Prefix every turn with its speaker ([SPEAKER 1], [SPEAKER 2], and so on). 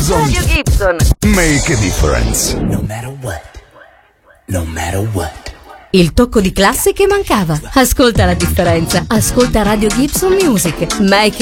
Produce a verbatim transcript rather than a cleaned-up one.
[SPEAKER 1] Gibson.
[SPEAKER 2] Radio Gibson.
[SPEAKER 1] Make a difference.
[SPEAKER 3] No matter what. No matter what.
[SPEAKER 4] Il tocco di classe che mancava. Ascolta la differenza. Ascolta Radio Gibson Music. Make